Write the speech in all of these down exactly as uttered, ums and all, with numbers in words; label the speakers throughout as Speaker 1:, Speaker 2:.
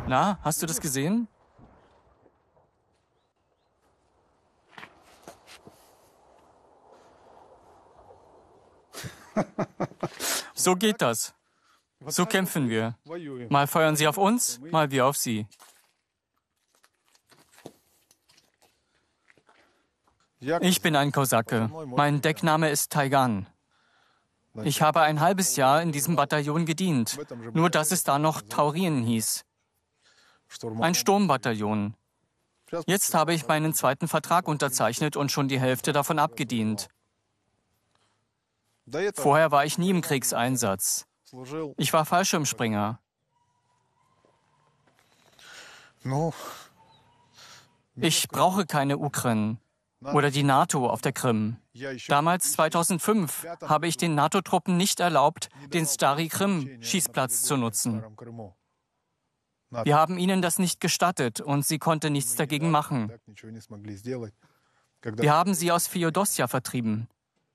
Speaker 1: Na, hast du das gesehen? So geht das. So kämpfen wir. Mal feuern sie auf uns, mal wir auf sie. Ich bin ein Kosake. Mein Deckname ist Taigan. Ich habe ein halbes Jahr in diesem Bataillon gedient, nur dass es da noch Taurin hieß. Ein Sturmbataillon. Jetzt habe ich meinen zweiten Vertrag unterzeichnet und schon die Hälfte davon abgedient. Vorher war ich nie im Kriegseinsatz. Ich war Fallschirmspringer. Ich brauche keine Ukren oder die NATO auf der Krim. Damals, zweitausendfünf, habe ich den NATO-Truppen nicht erlaubt, den Stary-Krim-Schießplatz zu nutzen. Wir haben ihnen das nicht gestattet und sie konnte nichts dagegen machen. Wir haben sie aus Feodosja vertrieben.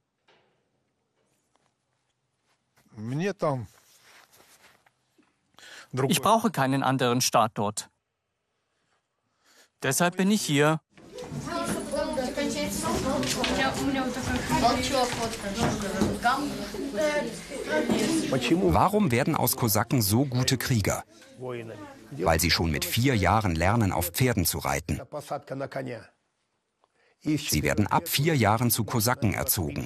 Speaker 1: Ich brauche keinen anderen Staat dort. Deshalb bin ich hier.
Speaker 2: Warum werden aus Kosaken so gute Krieger? Weil sie schon mit vier Jahren lernen, auf Pferden zu reiten. Sie werden ab vier Jahren zu Kosaken erzogen.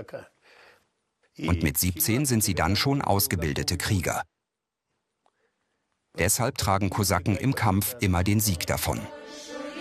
Speaker 2: Und mit siebzehn sind sie dann schon ausgebildete Krieger. Deshalb tragen Kosaken im Kampf immer den Sieg davon.